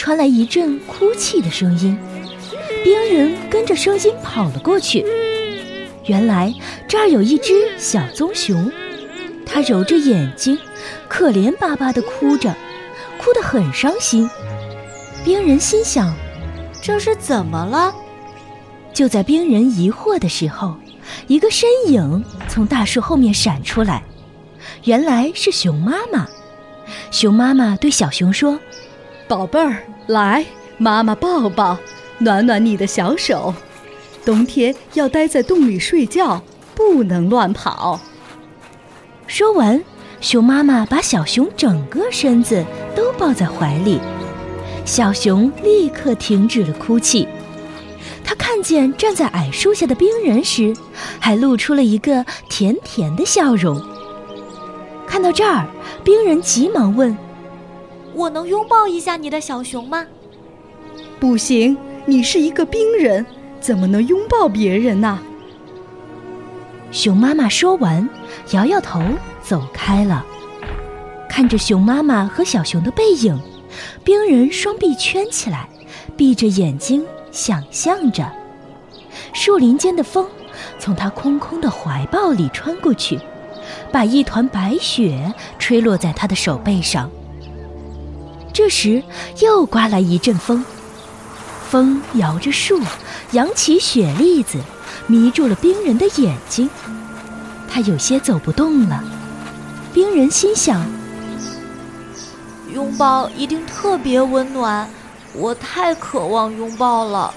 传来一阵哭泣的声音，冰人跟着声音跑了过去。原来这儿有一只小棕熊，它揉着眼睛，可怜巴巴地哭着，哭得很伤心。冰人心想， 这是怎么了？ 就在冰人疑惑的时候，一个身影从大树后面闪出来，原来是熊妈妈。熊妈妈对小熊说： 宝贝儿，来，妈妈抱抱，暖暖你的小手。冬天要待在洞里睡觉，不能乱跑。 说完，熊妈妈把小熊整个身子都抱在怀里。小熊立刻停止了哭泣。他看见站在矮树下的冰人时，还露出了一个甜甜的笑容。看到这儿，冰人急忙问： 我能拥抱一下你的小熊吗？ 不行，你是一个冰人，怎么能拥抱别人呢？ 熊妈妈说完，摇摇头走开了。看着熊妈妈和小熊的背影，冰人双臂圈起来，闭着眼睛想象着。树林间的风从他空空的怀抱里穿过去，把一团白雪吹落在他的手背上。这时又刮来一阵风，风摇着树，扬起雪粒子，迷住了冰人的眼睛。他有些走不动了。冰人心想， 拥抱一定特别温暖，我太渴望拥抱了。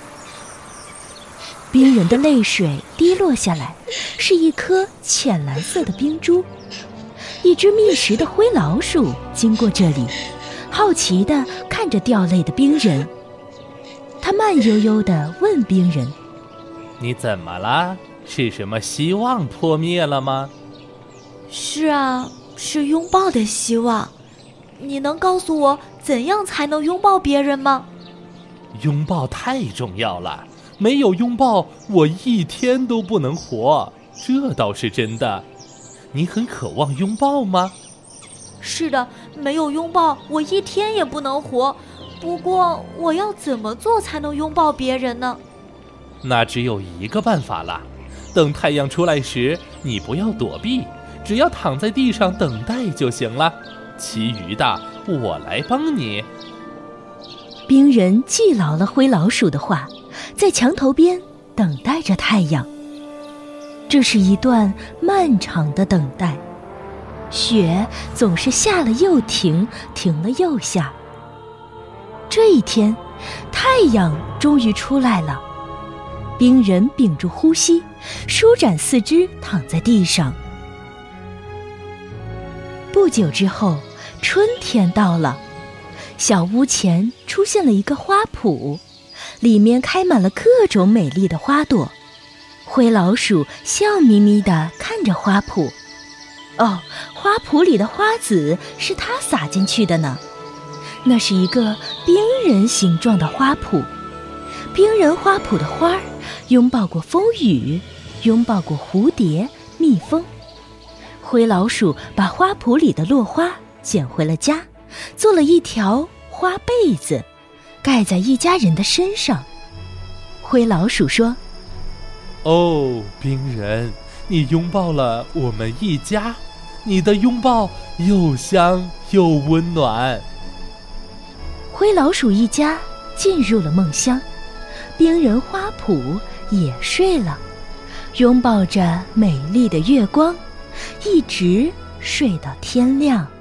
冰人的泪水滴落下来，是一颗浅蓝色的冰珠。一只觅食的灰老鼠经过这里，好奇地看着掉泪的冰人。他慢悠悠地问冰人： 你怎么了？是什么希望破灭了吗？ 是啊，是拥抱的希望。你能告诉我怎样才能拥抱别人吗？ 拥抱太重要了，没有拥抱我一天都不能活，这倒是真的。你很渴望拥抱吗？ 是的，没有拥抱我一天也不能活。不过我要怎么做才能拥抱别人呢？ 那只有一个办法了，等太阳出来时，你不要躲避，只要躺在地上等待就行了，其余的我来帮你。 冰人记牢了灰老鼠的话，在墙头边等待着太阳。这是一段漫长的等待，雪总是下了又停，停了又下。这一天，太阳终于出来了。冰人屏住呼吸，舒展四肢躺在地上。不久之后，春天到了。小屋前出现了一个花圃，里面开满了各种美丽的花朵。灰老鼠笑眯眯地看着花圃。哦，花圃里的花籽是它撒进去的呢。那是一个冰人形状的花圃。冰人花圃的花儿拥抱过风雨，拥抱过蝴蝶、蜜蜂。灰老鼠把花圃里的落花捡回了家，做了一条花被子，盖在一家人的身上。灰老鼠说： 哦，冰人，你拥抱了我们一家，你的拥抱又香又温暖。 灰老鼠一家进入了梦乡，冰人花圃也睡了，拥抱着美丽的月光，一直睡到天亮。